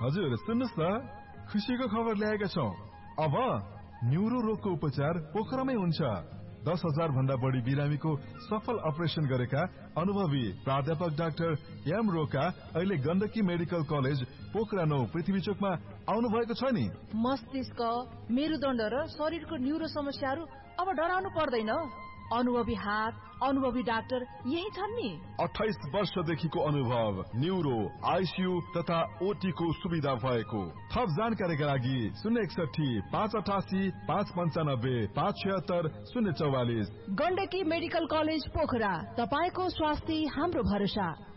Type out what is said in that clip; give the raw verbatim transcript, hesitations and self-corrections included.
हजुर सुन्नुस् न, खुसीको खबर ल्याएका छौं। अब न्युरो रोगको उपचार पोखरामै हुन्छ। दस हजार भन्दा बढी बिरामीको सफल अपरेसन गरेका अनुभवी प्राध्यापक डाक्टर एम रोका अहिले गण्डकी मेडिकल कलेज पोखरा नौ पृथ्वी चोकमा आउनु भएको छ नि। मस्तिष्क, मेरुदण्ड र शरीरको न्युरो समस्याहरू अब डराउनु पर्दैन। अनुभवी हात, अनुभवी डाक्टर यही छन् नि। अठाइस वर्षदेखिको अनुभव, न्युरो, आइसियू तथा ओटी को सुविधा भएको। थप जानकारीका लागि शून्य एकसठी पाँच अठासी पाँच पञ्चानब्बे पाँच छिहत्तर शून्य चौवालिस। गण्डकी मेडिकल कलेज पोखरा, तपाईको स्वास्थ्य हाम्रो भरोसा।